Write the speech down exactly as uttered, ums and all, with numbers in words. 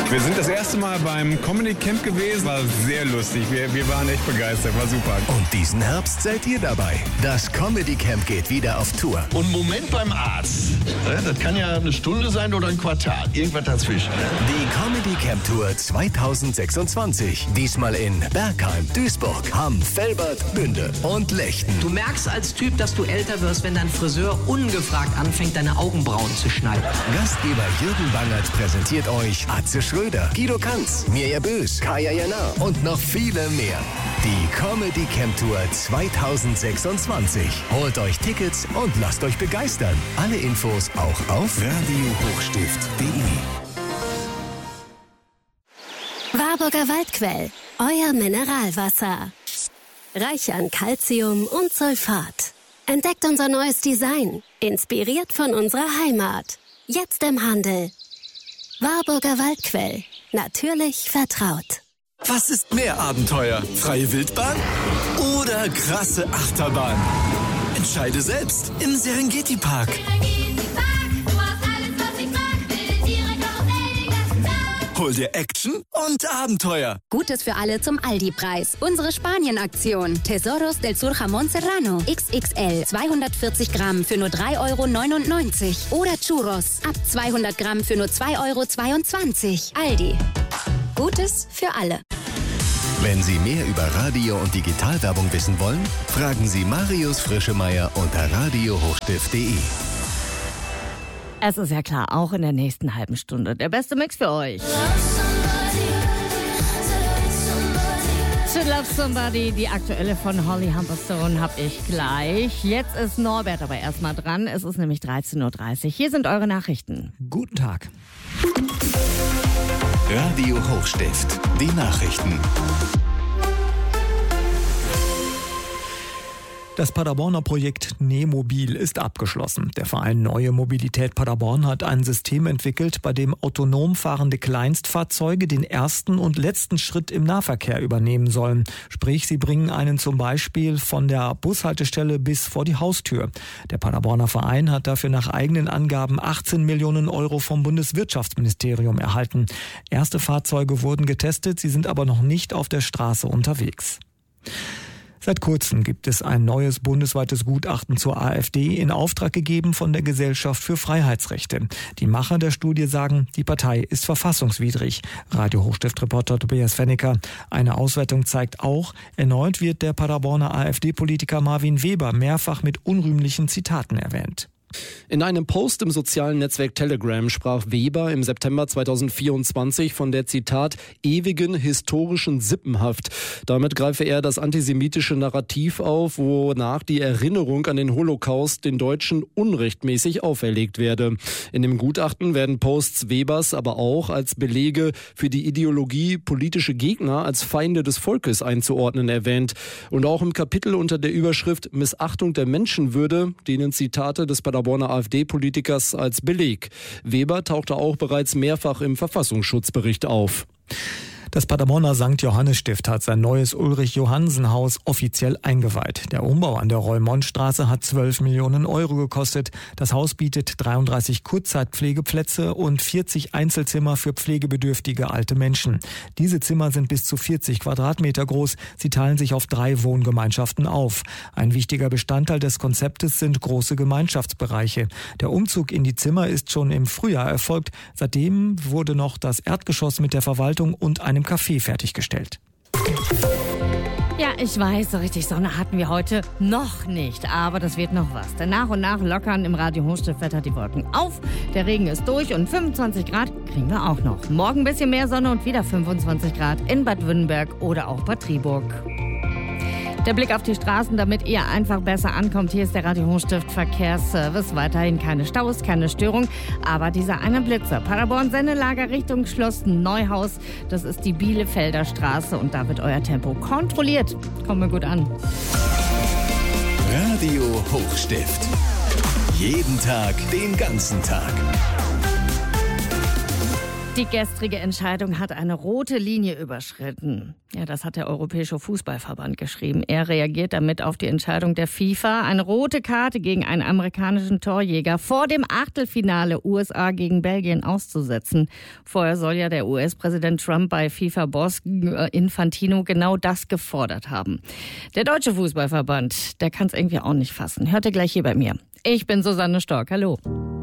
Wir sind das erste Mal beim Comedy Camp gewesen. War sehr lustig. Wir, wir waren echt begeistert. War super. Und diesen Herbst seid ihr dabei. Das Comedy Camp geht wieder auf Tour. Und Moment beim Arzt. Das kann ja eine Stunde sein oder ein Quartal. Irgendwas dazwischen. Die Comedy Camp Tour zweitausendsechsundzwanzig. Diesmal in Bergheim, Duisburg, Hamm, Velbert, Bünde und Lechten. Du merkst als Typ, dass du älter wirst, wenn dein Friseur ungefragt anfängt, deine Augenbrauen zu schneiden. Gastgeber Jürgen Bangert präsentiert euch Atze Schröder, Guido Kanz, Mirja Bös, Kaya Jana und noch viele mehr. Die Comedy Camp Tour zweitausendsechsundzwanzig. Holt euch Tickets und lasst euch begeistern. Alle Infos auch auf radio hochstift punkt de. Warburger Waldquell, euer Mineralwasser. Reich an Calcium und Sulfat. Entdeckt unser neues Design, inspiriert von unserer Heimat. Jetzt im Handel. Warburger Waldquell, natürlich vertraut. Was ist mehr Abenteuer? Freie Wildbahn oder krasse Achterbahn? Entscheide selbst im Serengeti Park. Hol dir Action und Abenteuer. Gutes für alle zum Aldi-Preis. Unsere Spanien-Aktion. Tesoros del Sur Jamón Serrano. X X L. zweihundertvierzig Gramm für nur drei Euro neunundneunzig. Oder Churros. Ab zweihundert Gramm für nur zwei Euro zweiundzwanzig. Aldi. Gutes für alle. Wenn Sie mehr über Radio- und Digitalwerbung wissen wollen, fragen Sie Marius Frischemeier unter radio hochstift punkt de. Es ist ja klar, auch in der nächsten halben Stunde der beste Mix für euch. To Love Somebody, die aktuelle von Holly Humberstone, habe ich gleich. Jetzt ist Norbert aber erstmal dran. Es ist nämlich dreizehn Uhr dreißig. Hier sind eure Nachrichten. Guten Tag. Radio Hochstift, die Nachrichten. Das Paderborner Projekt Nemobil ist abgeschlossen. Der Verein Neue Mobilität Paderborn hat ein System entwickelt, bei dem autonom fahrende Kleinstfahrzeuge den ersten und letzten Schritt im Nahverkehr übernehmen sollen. Sprich, sie bringen einen zum Beispiel von der Bushaltestelle bis vor die Haustür. Der Paderborner Verein hat dafür nach eigenen Angaben achtzehn Millionen Euro vom Bundeswirtschaftsministerium erhalten. Erste Fahrzeuge wurden getestet, sie sind aber noch nicht auf der Straße unterwegs. Seit kurzem gibt es ein neues bundesweites Gutachten zur AfD in Auftrag gegeben von der Gesellschaft für Freiheitsrechte. Die Macher der Studie sagen, die Partei ist verfassungswidrig. Radio Hochstift-Reporter Tobias Fennecker. Eine Auswertung zeigt auch, erneut wird der Paderborner AfD-Politiker Marvin Weber mehrfach mit unrühmlichen Zitaten erwähnt. In einem Post im sozialen Netzwerk Telegram sprach Weber im September zweitausendvierundzwanzig von der, Zitat, ewigen historischen Sippenhaft. Damit greife er das antisemitische Narrativ auf, wonach die Erinnerung an den Holocaust den Deutschen unrechtmäßig auferlegt werde. In dem Gutachten werden Posts Webers aber auch als Belege für die Ideologie politische Gegner als Feinde des Volkes einzuordnen erwähnt. Und auch im Kapitel unter der Überschrift Missachtung der Menschenwürde dienen Zitate des Paderborner AfD-Politikers als Beleg. Weber tauchte auch bereits mehrfach im Verfassungsschutzbericht auf. Das Paderborner Sankt Johannes-Stift hat sein neues Ulrich-Johansen-Haus offiziell eingeweiht. Der Umbau an der Rollmond-Straße hat zwölf Millionen Euro gekostet. Das Haus bietet dreiunddreißig Kurzzeitpflegeplätze und vierzig Einzelzimmer für pflegebedürftige alte Menschen. Diese Zimmer sind bis zu vierzig Quadratmeter groß. Sie teilen sich auf drei Wohngemeinschaften auf. Ein wichtiger Bestandteil des Konzeptes sind große Gemeinschaftsbereiche. Der Umzug in die Zimmer ist schon im Frühjahr erfolgt. Seitdem wurde noch das Erdgeschoss mit der Verwaltung und einem Café fertiggestellt. Ja, ich weiß, so richtig Sonne hatten wir heute noch nicht, aber das wird noch was. Denn nach und nach lockern im Radio Hochstift-Wetter die Wolken auf, der Regen ist durch und fünfundzwanzig Grad kriegen wir auch noch. Morgen ein bisschen mehr Sonne und wieder fünfundzwanzig Grad in Bad Württemberg oder auch Bad Triburg. Der Blick auf die Straßen, damit ihr einfach besser ankommt. Hier ist der Radio Hochstift Verkehrsservice. Weiterhin keine Staus, keine Störung. Aber dieser eine Blitzer. Paderborn Sennelager Richtung Schloss Neuhaus. Das ist die Bielefelder Straße und da wird euer Tempo kontrolliert. Kommen wir gut an. Radio Hochstift. Jeden Tag, den ganzen Tag. Die gestrige Entscheidung hat eine rote Linie überschritten. Ja, das hat der Europäische Fußballverband geschrieben. Er reagiert damit auf die Entscheidung der FIFA, eine rote Karte gegen einen amerikanischen Torjäger vor dem Achtelfinale U S A gegen Belgien auszusetzen. Vorher soll ja der U S-Präsident Trump bei FIFA-Boss Infantino genau das gefordert haben. Der Deutsche Fußballverband, der kann es irgendwie auch nicht fassen. Hört ihr gleich hier bei mir. Ich bin Susanne Stork. Hallo.